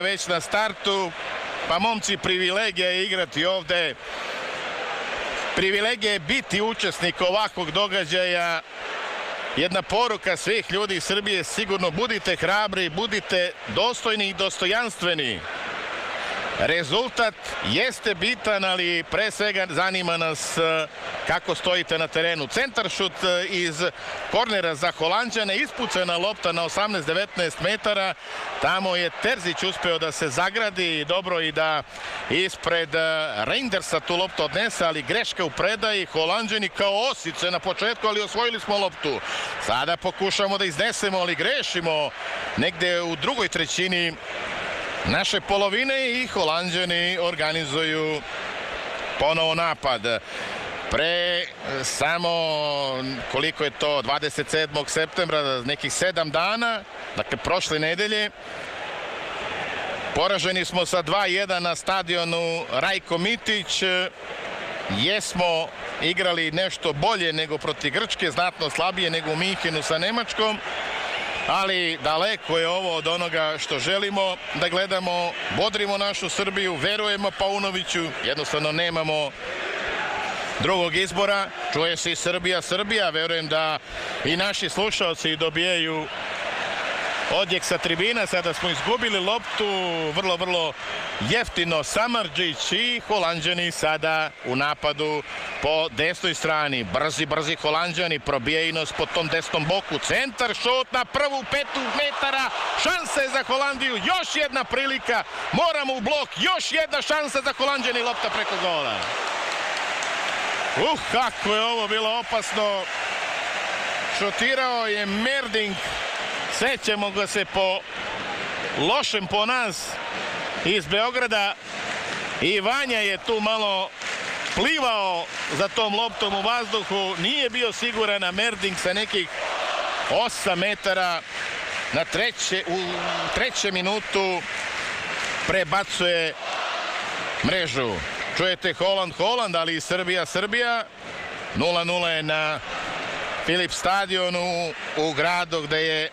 već na startu. Pa momci, privilegija je igrati ovde. Privilegija je biti učesnik ovakvog događaja. Jedna poruka svih ljudi iz Srbije, sigurno budite hrabri, budite dostojni i dostojanstveni. Rezultat jeste bitan, ali pre svega zanima nas kako stojite na terenu. Centaršut iz kornera za Holanđane, ispucana lopta na 18-19 metara. Tamo je Terzić uspeo da se zagradi dobro i da ispred Reindersa tu loptu odnese, ali greška u predaji. Holanđani kao osice na početku, ali osvojili smo loptu. Sada pokušamo da iznesemo, ali grešimo negde u drugoj trećini naše polovine i Holanđani organizuju ponovo napad. Pre samo, koliko je to, 27. septembra, nekih 7 dana, dakle prošle nedelje, poraženi smo sa 2-1 na stadionu Rajko Mitić. Jesmo igrali nešto bolje nego protiv Grčke, znatno slabije nego u Minhenu sa Nemačkom, ali daleko je ovo od onoga što želimo da gledamo. Bodrimo našu Srbiju, verujemo Paunoviću, jednostavno nemamo drugog izbora. Čuje se i Srbija, Srbija. Verujem da i naši slušalci dobijaju odjek sa tribina. Sada smo izgubili loptu, vrlo jeftino Samardžić i Holanđani sada u napadu po desnoj strani. Brzi Holanđani probijaju nas po tom desnom boku. Centar, šut na prvu 5 metara. Šansa je za Holandiju. Još jedna prilika. Moramo u blok. Još jedna šansa za Holanđani. Lopta preko gola. Kako je ovo bilo opasno. Šutirao je Merding. Sećamo ga se po lošem po nas iz Beograda. I Vanja je tu malo plivao za tom loptom u vazduhu. Nije bio siguran, a Merding sa nekih 8 metara u trećem minutu prebacuje mrežu. Čujete Holand, ali i Srbija. 0-0 je na Filip stadionu u gradu gde je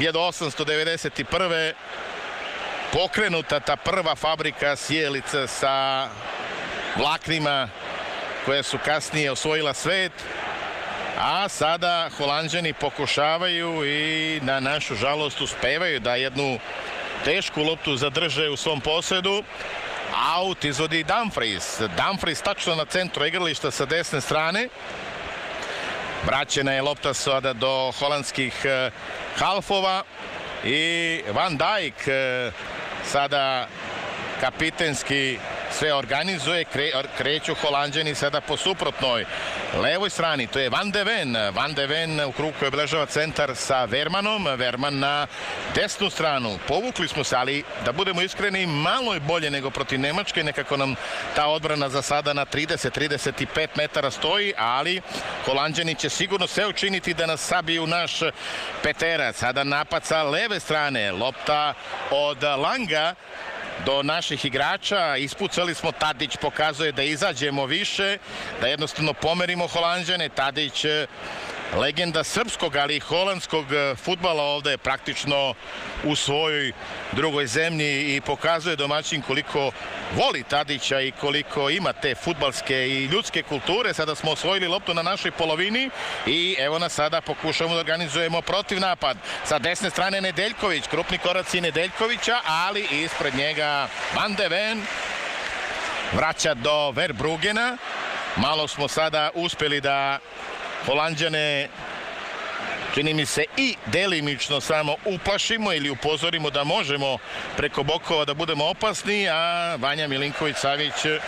1891. pokrenuta ta prva fabrika sjelica sa vlaknima koja su kasnije osvojila svet. A sada Holanđani pokušavaju i na našu žalost uspevaju da jednu tešku loptu zadrže u svom posedu. Aut izvodi Dumfries tačno na centru igrališta sa desne strane. Vraćena je lopta sada do holandskih halfova i Van Dijk sada kapitenski sve organizuje. Kreću Holanđani sada po suprotnoj levoj strani, to je Van de Ven u krugu koji obeležava centar sa Vermanom. Verman na desnu stranu. Povukli smo se, ali da budemo iskreni, malo je bolje nego protiv Nemačke. Nekako nam ta odbrana za sada na 30-35 metara stoji, ali Holanđani će sigurno sve učiniti da nas sabiju naš peterac. Sada napad sa leve strane, lopta od Langa do naših igrača. Ispucali smo, Tadić pokazuje da izađemo više, da jednostavno pomerimo Holanđane. Tadić, legenda srpskog, ali i holandskog fudbala, ovde je praktično u svojoj drugoj zemlji i pokazuje domaćin koliko voli Tadića i koliko ima te fudbalske i ljudske kulture. Sada smo osvojili loptu na našoj polovini i evo nas sada pokušamo da organizujemo protiv napad. Sa desne strane Nedeljković, krupni koraci Nedeljkovića, ali ispred njega Van de Ven. Vraća do Verbrugena. Malo smo sada uspeli da Holanđane, čini mi se, i delimično samo uplašimo ili upozorimo da možemo preko bokova da budemo opasni, a Vanja Milinković-Savić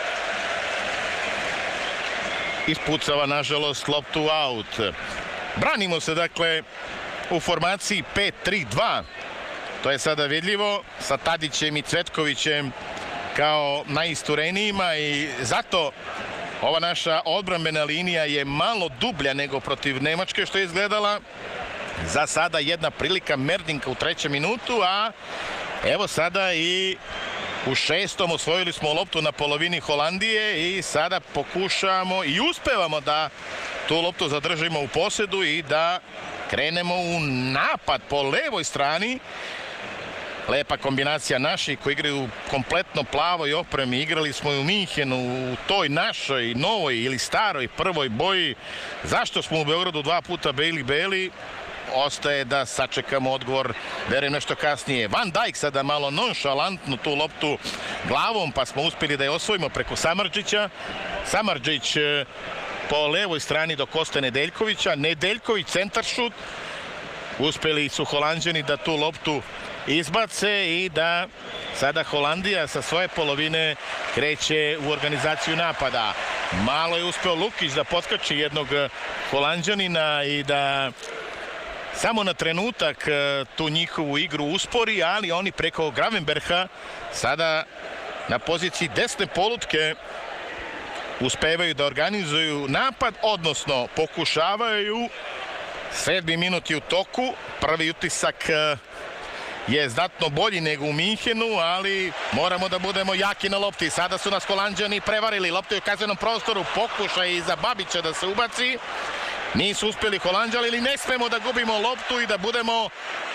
ispucava nažalost loptu aut. Branimo se dakle u formaciji 5-3-2. To je sada vidljivo sa Tadićem i Cvetkovićem kao najisturenijima i zato ova naša odbrambena linija je malo dublja nego protiv Nemačke što je izgledala. Za sada jedna prilika Merdinka u 3. minutu, a evo sada i u 6. osvojili smo loptu na polovini Holandije i sada pokušamo i uspevamo da tu loptu zadržimo u posedu i da krenemo u napad po levoj strani. lepa kombinacija naših koji igraju kompletno plavoj opremi. Igrali smo i u Minhenu u toj našoj novoj ili staroj prvoj boji. Zašto smo u Beogradu 2 puta beli? Ostaje da sačekamo odgovor, verujem nešto kasnije. Van Dijk sada malo nonšalantno tu loptu glavom, pa smo uspjeli da je osvojimo preko Samardžića. Samardžić po levoj strani do Koste Nedeljkovića. Nedeljković centaršut. Uspjeli su Holanđani da tu loptu izbace i da sada Holandija sa svoje polovine kreće u organizaciju napada. Malo je uspeo Lukić da potkači jednog Holanđanina i da samo na trenutak tu njihovu igru uspori, ali oni preko Gravenberha sada na poziciji desne polutke uspevaju da organizuju napad, odnosno pokušavaju. 7. minut je u toku, prvi utisak je znatno bolji nego u Minhenu, ali moramo da budemo jaki na lopti. Sada su nas Holanđani prevarili, lopta je u kaznenom prostoru, pokušaj iza Babića da se ubaci. Nisu uspjeli Holanđani, ili ne smemo da gubimo loptu i da budemo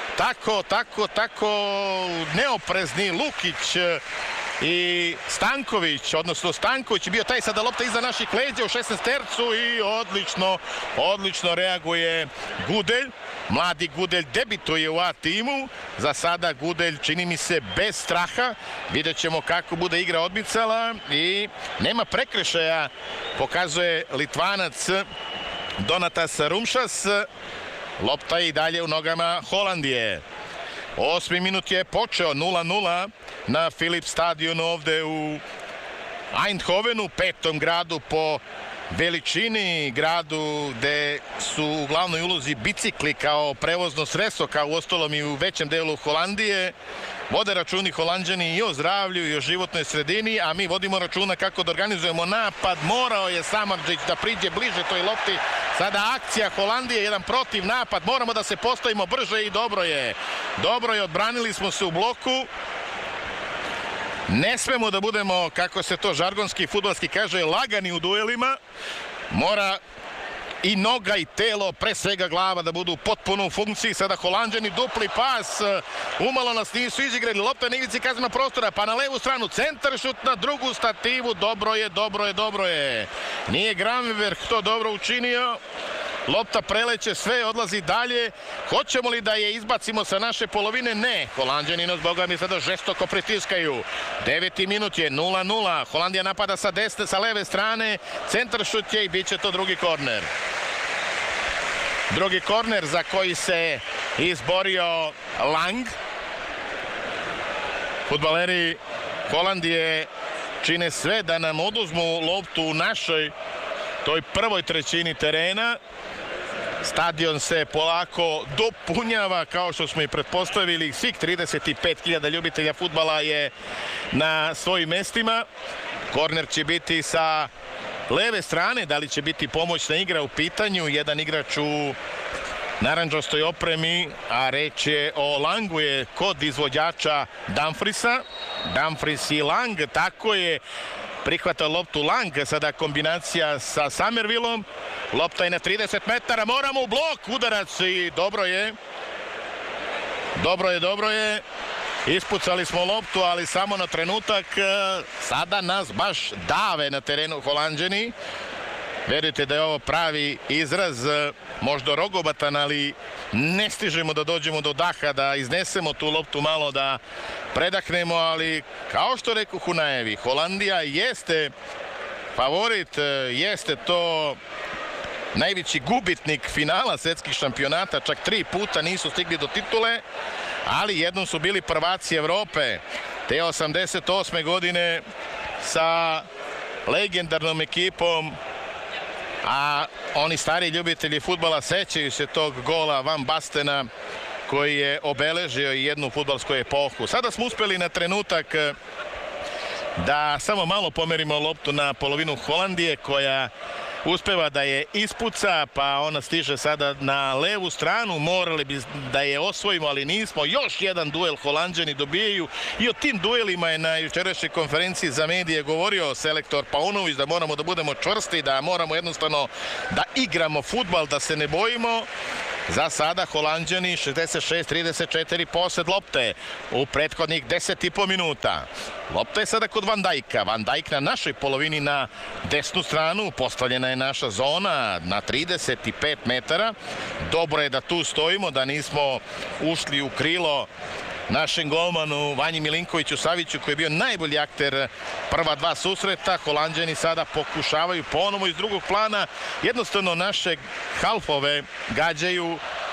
tako neoprezni. Lukić i Stanković, odnosno Stanković je bio taj sada lopta iza naših leđa u 16-tercu i odlično reaguje Gudelj. Mladi Gudelj debituje u A timu. Za sada Gudelj čini mi se bez straha. Vidjet ćemo kako bude igra odmicala i nema prekršaja, pokazuje Litvanac Donatas Rumšas. Lopta je i dalje u nogama Holandije. 8. minut je počeo 0-0 na Philips stadionu ovde u Eindhovenu, 5. gradu po veličini, gradu gde su u glavnoj ulozi bicikli kao prevozno sredstvo, kao uostalom i u većem delu Holandije. Vode računi Holanđani i o zdravlju i o životnoj sredini, a mi vodimo računa kako da organizujemo napad. Morao je Samardžić da priđe bliže toj lopti. Sada akcija Holandije, jedan protiv napad. Moramo da se postavimo brže i dobro je. Dobro je, odbranili smo se u bloku. Ne smemo da budemo, kako se to žargonski fudbalski kaže, lagani u duelima. Mora i noga i telo, pre svega glava, da budu potpuno u funkciji. Sada Holanđani, dupli pas, umalo nas nisu izigrali, lopta na ivici kaznenog prostora, pa na levu stranu centar šut na drugu stativu. Dobro je. Nije Gravenberch to dobro učinio. Lopta preleće sve, odlazi dalje. Hoćemo li da je izbacimo sa naše polovine? Ne. Holanđani nas, boga mi, sada žestoko pritiskaju. 9. minut je 0-0. Holandija napada sa desne, sa leve strane. Centar šut je i bit će to drugi korner. Drugi korner za koji se izborio Lang. Fudbaleri Holandije čine sve da nam oduzmu loptu u našoj toj prvoj trećini terena. Stadion se polako dopunjava, kao što smo i pretpostavili. Svih 35.000 ljubitelja fudbala je na svojim mestima. Korner će biti sa leve strane. Da li će biti pomoćna igra u pitanju? Jedan igrač u narandžastoj opremi, a reč je o Langu, je kod izvođača Dumfriesa. Dumfries i Lang, tako je. Prihvata loptu Lang, sada kombinacija sa Somervilleom. Lopta je na 30 metara, moramo u blok, udarac i dobro je. Ispucali smo loptu, ali samo na trenutak. Sada nas baš dave na terenu Holanđani. Verujte da je ovo pravi izraz, možda rogobatan, ali ne stižemo da dođemo do daha, da iznesemo tu loptu malo, da predahnemo, ali kao što rekao Hunajevi, Holandija jeste favorit, jeste to najveći gubitnik finala svetskih šampionata, čak 3 puta nisu stigli do titule, ali jednom su bili prvaci Evrope, te 88. godine sa legendarnom ekipom, a oni stari ljubitelji fudbala sećaju se tog gola Van Bastena koji je obeležio jednu fudbalsku epohu. Sada smo uspeli na trenutak da samo malo pomerimo loptu na polovinu Holandije, koja uspeva da je ispuca, pa ona stiže sada na levu stranu. Morali bi da je osvojimo, ali nismo. Još jedan duel Holanđani dobijaju i o tim duelima je na jučerašnjoj konferenciji za medije govorio selektor Paunović, da moramo da budemo čvrsti, da moramo jednostavno da igramo fudbal, da se ne bojimo. Za sada Holanđani 66-34 posed lopte u prethodnih 10,5 minuta. Lopta je sada kod Van Dijka. Van Dijk na našoj polovini na desnu stranu. Postavljena je naša zona na 35 metara. Dobro je da tu stojimo, da nismo ušli u krilo našem golmanu Vanji Milinkoviću Saviću, koji je bio najbolji akter prva dva susreta. Holanđani sada pokušavaju ponovo iz drugog plana. Jednostavno naše halfove gađaju